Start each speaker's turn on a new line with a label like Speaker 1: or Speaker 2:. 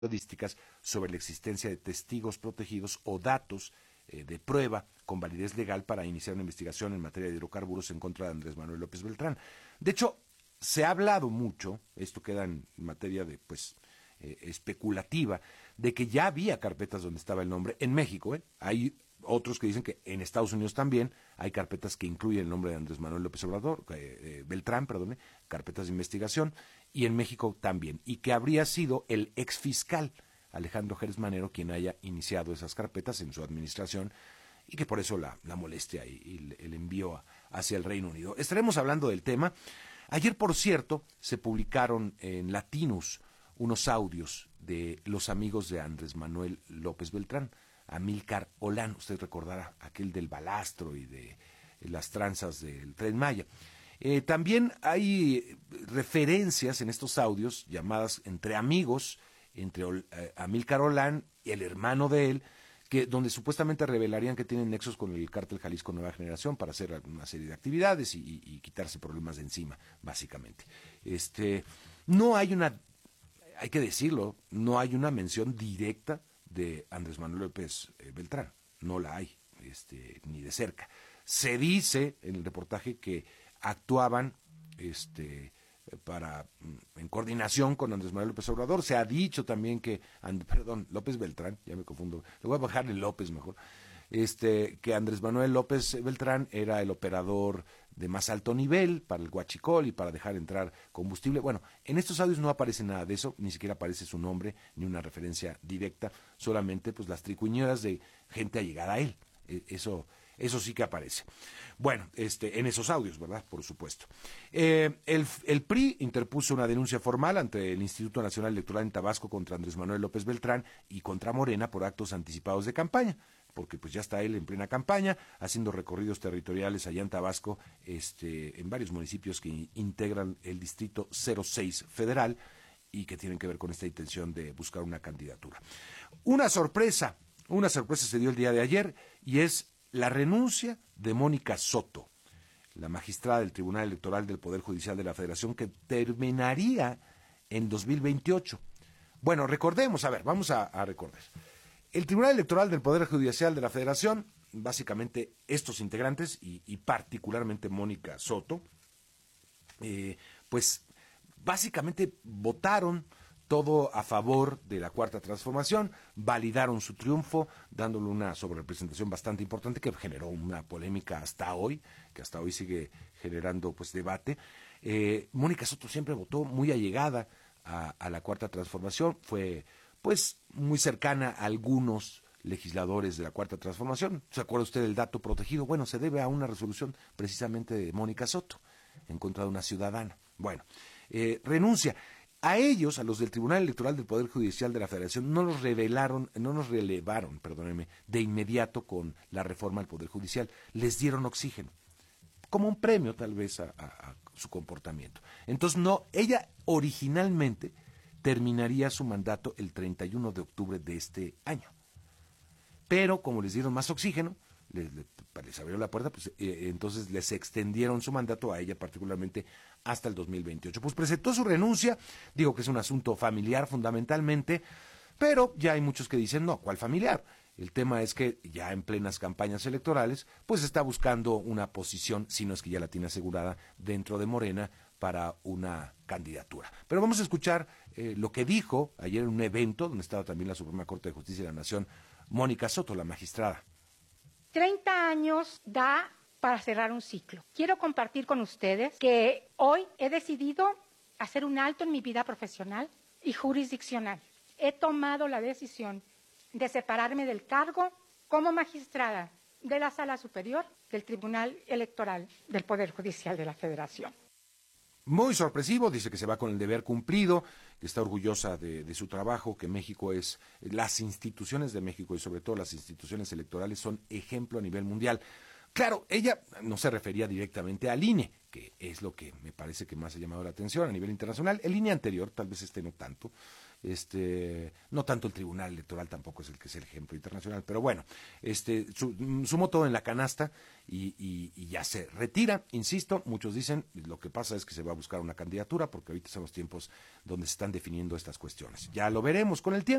Speaker 1: periodísticas sobre la existencia de testigos protegidos o datos de prueba con validez legal para iniciar una investigación en materia de hidrocarburos en contra de Andrés Manuel López Beltrán. De hecho, se ha hablado mucho, esto queda en materia de especulativa, de que ya había carpetas donde estaba el nombre en México. Hay otros que dicen que en Estados Unidos también hay carpetas que incluyen el nombre de Andrés Manuel López Obrador, Beltrán, carpetas de investigación, y en México también, y que habría sido el exfiscal Alejandro Gers Manero quien haya iniciado esas carpetas en su administración, y que por eso la molestia y el envío hacia el Reino Unido. Estaremos hablando del tema. Ayer, por cierto, se publicaron en Latinus unos audios de los amigos de Andrés Manuel López Beltrán. Amílcar Olán, usted recordará, aquel del balastro y de las tranzas del Tren Maya. También hay referencias en estos audios llamadas entre amigos, entre Amílcar Olán y el hermano de él, donde supuestamente revelarían que tienen nexos con el cártel Jalisco Nueva Generación para hacer una serie de actividades y quitarse problemas de encima, básicamente. No hay hay que decirlo, no hay una mención directa de Andrés Manuel López Beltrán, no la hay, ni de cerca. Se dice en el reportaje que actuaban en coordinación con Andrés Manuel López Obrador. Se ha dicho también que, López Beltrán, ya me confundo, le voy a bajarle López mejor, que Andrés Manuel López Beltrán era el operador de más alto nivel para el huachicol y para dejar entrar combustible. Bueno, en estos audios no aparece nada de eso, ni siquiera aparece su nombre, ni una referencia directa, solamente pues las tricuñeras de gente allegada a él. Eso sí que aparece. Bueno, en esos audios, ¿verdad? Por supuesto. El PRI interpuso una denuncia formal ante el Instituto Nacional Electoral en Tabasco contra Andrés Manuel López Beltrán y contra Morena por actos anticipados de campaña, porque pues ya está él en plena campaña, haciendo recorridos territoriales allá en Tabasco, en varios municipios que integran el Distrito 06 Federal y que tienen que ver con esta intención de buscar una candidatura. Una sorpresa se dio el día de ayer, y es la renuncia de Mónica Soto, la magistrada del Tribunal Electoral del Poder Judicial de la Federación, que terminaría en 2028. Bueno, recordemos, vamos a recordar. El Tribunal Electoral del Poder Judicial de la Federación, básicamente estos integrantes, y particularmente Mónica Soto, pues básicamente votaron todo a favor de la Cuarta Transformación, validaron su triunfo, dándole una sobrerepresentación bastante importante que generó una polémica hasta hoy, que hasta hoy sigue generando pues debate. Mónica Soto siempre votó muy allegada a la Cuarta Transformación, fue pues muy cercana a algunos legisladores de la Cuarta Transformación. ¿Se acuerda usted del dato protegido? Bueno, se debe a una resolución precisamente de Mónica Soto en contra de una ciudadana. Bueno, renuncia. A ellos, a los del Tribunal Electoral del Poder Judicial de la Federación, no nos relevaron, de inmediato con la reforma al Poder Judicial. Les dieron oxígeno, como un premio tal vez a su comportamiento. Entonces, ella originalmente terminaría su mandato el 31 de octubre de este año. Pero como les dieron más oxígeno, les abrió la puerta, pues entonces les extendieron su mandato a ella particularmente hasta el 2028. Pues presentó su renuncia, digo que es un asunto familiar fundamentalmente, pero ya hay muchos que dicen, no, ¿cuál familiar? El tema es que ya en plenas campañas electorales, pues está buscando una posición, si no es que ya la tiene asegurada, dentro de Morena para una candidatura. Pero vamos a escuchar lo que dijo ayer en un evento donde estaba también la Suprema Corte de Justicia de la Nación, Mónica Soto, la magistrada.
Speaker 2: 30 años da para cerrar un ciclo. Quiero compartir con ustedes que hoy he decidido hacer un alto en mi vida profesional y jurisdiccional. He tomado la decisión de separarme del cargo como magistrada de la Sala Superior del Tribunal Electoral del Poder Judicial de la Federación.
Speaker 1: Muy sorpresivo, dice que se va con el deber cumplido, que está orgullosa de su trabajo, que las instituciones de México y sobre todo las instituciones electorales son ejemplo a nivel mundial. Claro, ella no se refería directamente al INE, que es lo que me parece que más ha llamado la atención a nivel internacional. El INE anterior, tal vez no tanto, no tanto el Tribunal Electoral tampoco es el que es el ejemplo internacional, pero bueno, sumó todo en la canasta y ya se retira, insisto, muchos dicen, lo que pasa es que se va a buscar una candidatura, porque ahorita son los tiempos donde se están definiendo estas cuestiones. Ya lo veremos con el tiempo.